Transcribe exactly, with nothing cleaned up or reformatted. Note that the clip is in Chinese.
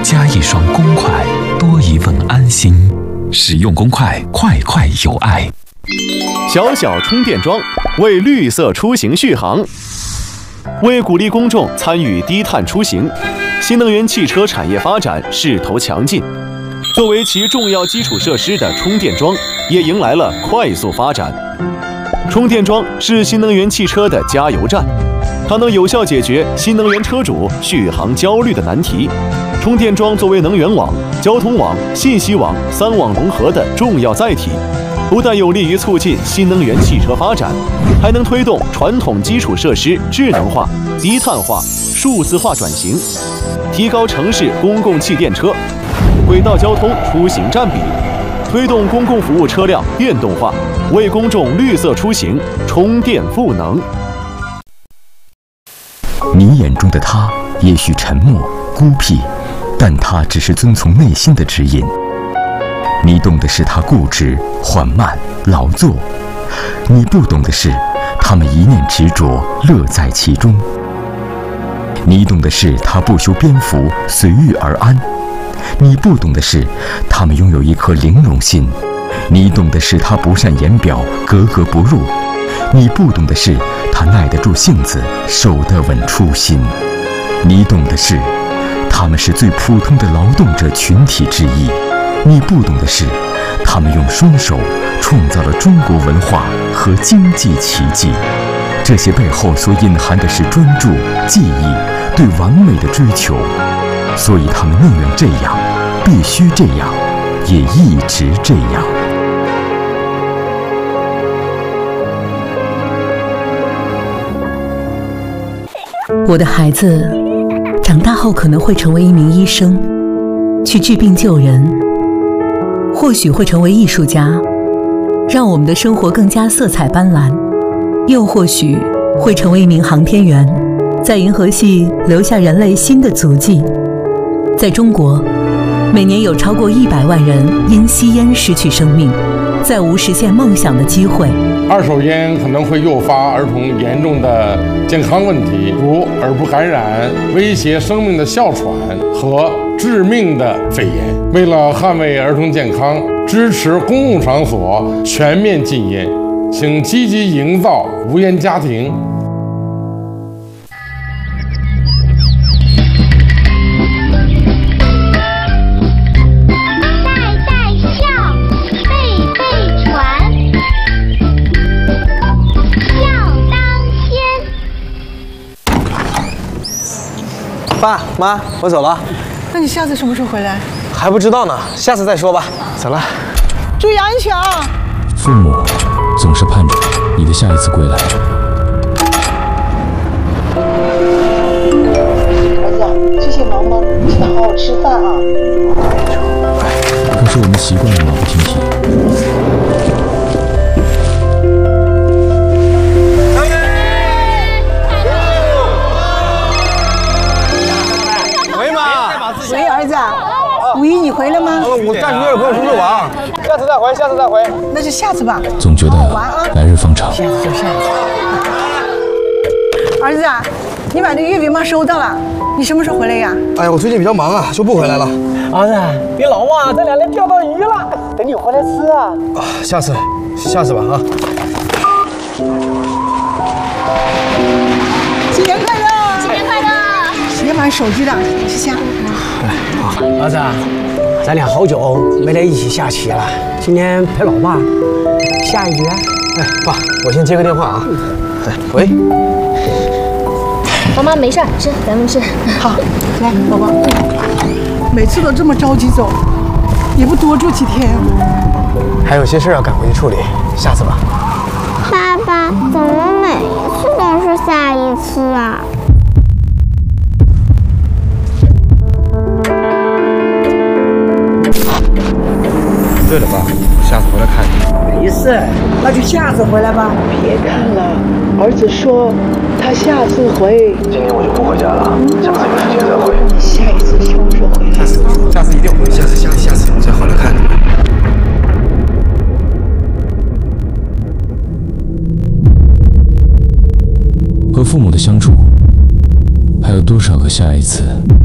加一双公筷，多一份安心。使用公筷，快快有爱。 小小充电桩为绿色出行续航。为鼓励公众参与低碳出行，新能源汽车产业发展势头强劲。作为其重要基础设施的充电桩，也迎来了快速发展。充电桩是新能源汽车的加油站，它能有效解决新能源车主续航焦虑的难题。充电桩作为能源网、交通网、信息网三网融合的重要载体，不但有利于促进新能源汽车发展，还能推动传统基础设施智能化、低碳化、数字化转型，提高城市公共汽电车、轨道交通出行占比，推动公共服务车辆电动化，为公众绿色出行充电赋能。 你眼中的他也许沉默孤僻，但他只是遵从内心的指引。你懂的是他固执缓慢劳作，你不懂的是他们一念执着乐在其中。你懂的是他不修边幅随遇而安，你不懂的是他们拥有一颗玲珑心。你懂的是他不善言表格格不入，你不懂的是他耐得住性子守得稳初心。你懂的是他们是最普通的劳动者群体之一，你不懂的是他们用双手创造了中国文化和经济奇迹。这些背后所隐含的是专注、技艺、对完美的追求，所以他们宁愿这样，必须这样，也一直这样。 我的孩子长大后可能会成为一名医生，去治病救人，或许会成为艺术家，让我们的生活更加色彩斑斓，又或许会成为一名航天员，在银河系留下人类新的足迹。在中国，每年有超过一百万人因吸烟失去生命，再无实现梦想的机会。 二手烟可能会诱发儿童严重的健康问题，如耳部感染、威胁生命的哮喘和致命的肺炎。为了捍卫儿童健康，支持公共场所全面禁烟，请积极营造无烟家庭。 爸妈，我走了。 那你下次什么时候回来？ 还不知道呢，下次再说吧。走了。 注意安全啊！ 父母总是盼着你的下一次归来。 儿子，这些忙吗？记得好好吃饭啊。 可是我们习惯了马不停蹄。 喂，儿子，五一你回来吗？ 我暂时有朋友出去玩，下次再回，下次再回。 那就下次吧。 总觉得来日方长。 下次就下次。儿子，你把那月饼吗收到了？你什么时候回来呀？ 哎呀，我最近比较忙啊，就不回来了。 儿子，别老忘，这两天钓到鱼了，等你回来吃啊。 啊，下次，下次吧啊。 新年快乐！新年快乐！别玩手机了，去下。 儿子，咱俩好久没在一起下棋了，今天陪老爸下一局。 哎，爸，我先接个电话啊。哎，喂。 妈妈没事，吃，咱们吃。 好，来，宝宝。每次都这么着急走，也不多住几天。 还有些事要赶回去处理，下次吧。 爸爸，怎么每一次都是下一次啊？ 对了，爸，下次回来看你。 没事，那就下次回来吧。 别看了，儿子说他下次回。 今天我就不回家了，下次有时间再回。 你下一次什么时候回来？ 下次，下次一定回。下次，下次，下次再回来看你们。 和父母的相处，还有多少个下一次？